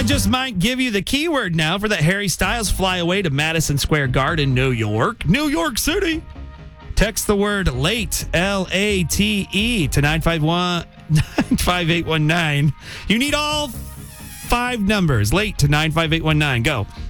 just might give you the keyword now for that Harry Styles flyaway to Madison Square Garden, New York. New York City. Text the word LATE, LATE, to 95819. You need all 5 numbers. LATE to 95819. Go.